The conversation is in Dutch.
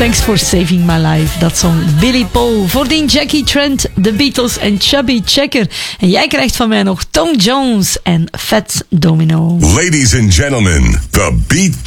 Thanks for Saving My Life. Dat zong Billy Paul. Voordien Jackie Trent, The Beatles en Chubby Checker. En jij krijgt van mij nog Tom Jones en Fats Domino. Ladies and gentlemen, the Beat